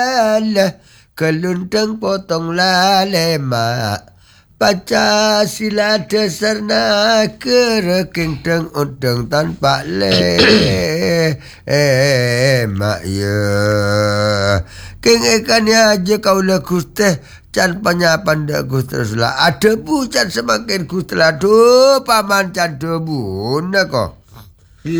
Keluntang potong lalema Baca silat serna kereking teng unteng tanpa mak ya. Keng ikannya aja kau lakus teh can penyapan dah gus lah. Ada bu can semakin gus lah tu paman can debu nak kau.